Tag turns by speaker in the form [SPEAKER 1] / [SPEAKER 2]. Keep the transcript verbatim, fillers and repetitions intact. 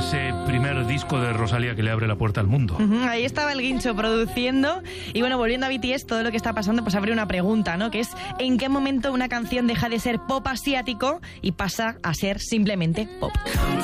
[SPEAKER 1] ese primer disco de Rosalía que le abre la puerta al mundo.
[SPEAKER 2] Uh-huh, ahí estaba el Guincho produciendo. Y bueno, volviendo a B T S, todo lo que está pasando, pues abre una pregunta, ¿no? Que es, ¿en qué momento una canción deja de ser pop asiático y pasa a ser simplemente pop?